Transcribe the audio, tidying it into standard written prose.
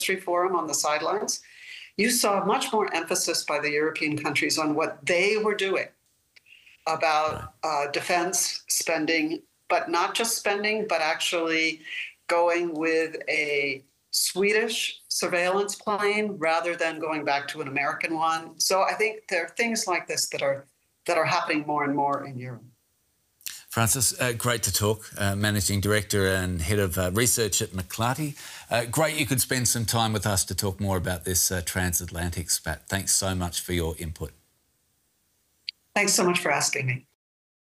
Industry Forum on the sidelines, you saw much more emphasis by the European countries on what they were doing about defense spending, but not just spending, but actually going with a Swedish surveillance plane rather than going back to an American one. So I think there are things like this that are happening more and more in Europe. Frances, great to talk. Managing Director and Head of Research at McClarty. Great you could spend some time with us to talk more about this transatlantic spat. Thanks so much for your input. Thanks so much for asking me.